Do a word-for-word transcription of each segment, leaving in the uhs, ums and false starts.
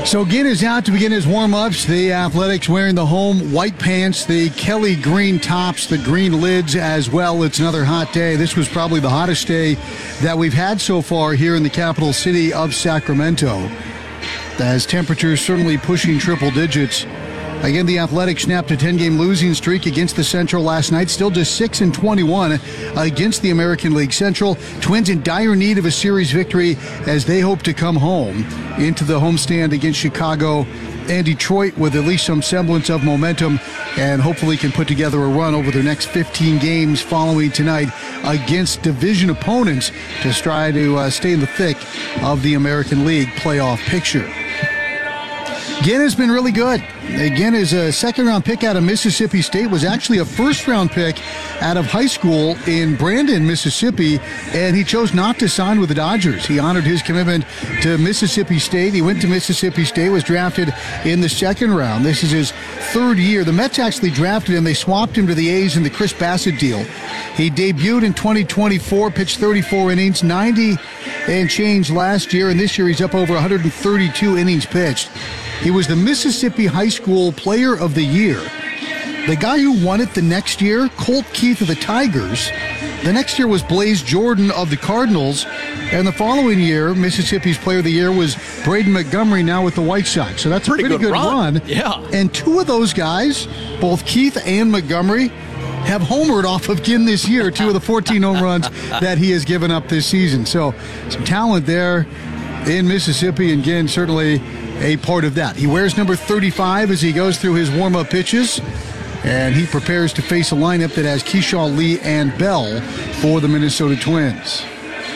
So Ginn is out to begin his warm-ups. The Athletics wearing the home white pants, the Kelly green tops, the green lids as well. It's another hot day. This was probably the hottest day that we've had so far here in the capital city of Sacramento, as temperatures certainly pushing triple digits. Again, the Athletics snapped a ten-game losing streak against the Central last night, still just six and twenty-one against the American League Central. Twins in dire need of a series victory as they hope to come home into the homestand against Chicago and Detroit with at least some semblance of momentum, and hopefully can put together a run over their next fifteen games following tonight against division opponents to try to uh, stay in the thick of the American League playoff picture. Ginn has been really good. Ginn is a second-round pick out of Mississippi State, was actually a first-round pick out of high school in Brandon, Mississippi, and he chose not to sign with the Dodgers. He honored his commitment to Mississippi State. He went to Mississippi State, was drafted in the second round. This is his third year. The Mets actually drafted him. They swapped him to the A's in the Chris Bassett deal. He debuted in twenty twenty-four, pitched thirty-four innings, ninety and change last year, and this year he's up over one hundred thirty-two innings pitched. He was the Mississippi High School Player of the Year. The guy who won it the next year, Colt Keith of the Tigers. The next year was Blaze Jordan of the Cardinals. And the following year, Mississippi's Player of the Year was Braden Montgomery, now with the White Sox. So that's pretty a pretty good, good run. run. Yeah. And two of those guys, both Keith and Montgomery, have homered off of Ginn this year, two of the fourteen home runs that he has given up this season. So some talent there in Mississippi, and Ginn certainly a part of that. He wears number thirty-five as he goes through his warm-up pitches, and he prepares to face a lineup that has Keyshawn, Lee, and Bell for the Minnesota Twins.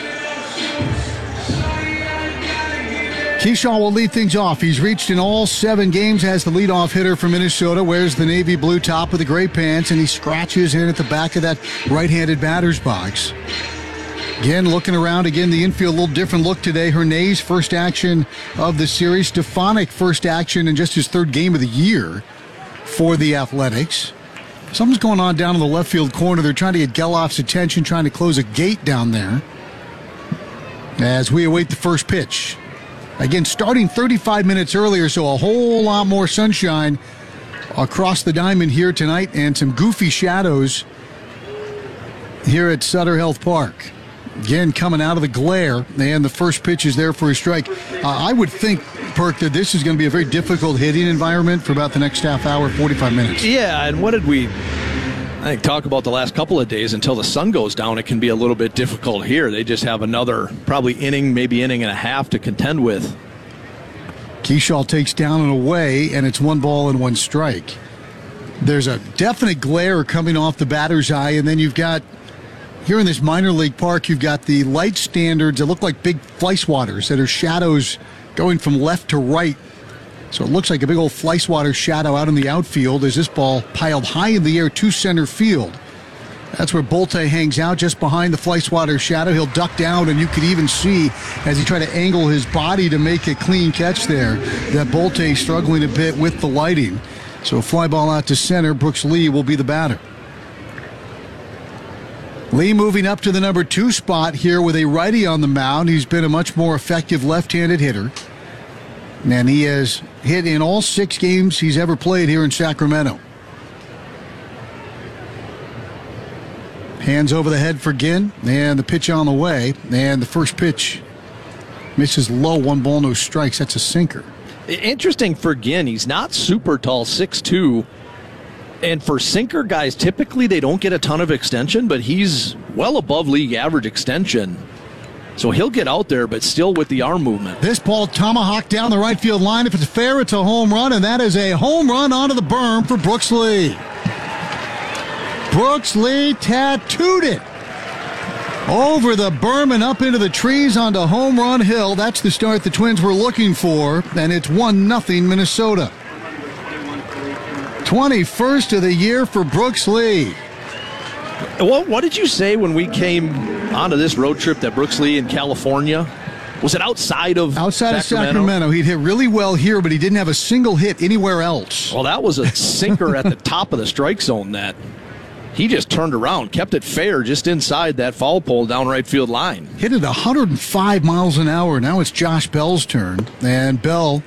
Keyshawn will lead things off. He's reached in all seven games as the leadoff hitter for Minnesota, wears the navy blue top with the gray pants, and he scratches in at the back of that right-handed batter's box. Again, looking around, again, the infield, a little different look today. Hernandez, first action of the series. Stefanik, first action in just his third game of the year for the Athletics. Something's going on down in the left field corner. They're trying to get Geloff's attention, trying to close a gate down there as we await the first pitch. Again, starting thirty-five minutes earlier, so a whole lot more sunshine across the diamond here tonight, and some goofy shadows here at Sutter Health Park. Again, coming out of the glare, and the first pitch is there for a strike. Uh, I would think, Perk, that this is going to be a very difficult hitting environment for about the next half hour, forty-five minutes. Yeah, and what did we, I think, talk about the last couple of days? Until the sun goes down, it can be a little bit difficult here. They just have another probably inning, maybe inning and a half to contend with. Keyshawn takes down and away, and it's one ball and one strike. There's a definite glare coming off the batter's eye, and then you've got, here in this minor league park, you've got the light standards that look like big fly swatters that are shadows going from left to right. So it looks like a big old fly swatter shadow out in the outfield as this ball piled high in the air to center field. That's where Bolte hangs out, just behind the fly swatter shadow. He'll duck down, and you could even see as he tried to angle his body to make a clean catch there that Bolte struggling a bit with the lighting. So a fly ball out to center. Brooks Lee will be the batter. Lee moving up to the number two spot here with a righty on the mound. He's been a much more effective left-handed hitter, and he has hit in all six games he's ever played here in Sacramento. Hands over the head for Ginn, and the pitch on the way, and the first pitch misses low, one ball, no strikes. That's a sinker. Interesting for Ginn, he's not super tall, six two. And for sinker guys, typically they don't get a ton of extension, but he's well above league average extension. So he'll get out there, but still with the arm movement. This ball tomahawked down the right field line. If it's fair, it's a home run, and that is a home run onto the berm for Brooks Lee. Brooks Lee tattooed it over the berm and up into the trees onto Home Run Hill. That's the start the Twins were looking for, and it's one nothing Minnesota. twenty-first of the year for Brooks Lee. What, what did you say when we came onto this road trip that Brooks Lee in California? Was it outside of Outside Sacramento? of Sacramento. He'd hit really well here, but he didn't have a single hit anywhere else. Well, that was a sinker at the top of the strike zone that he just turned around, kept it fair just inside that foul pole down right field line. Hit it one hundred five miles an hour. Now it's Josh Bell's turn, and Bell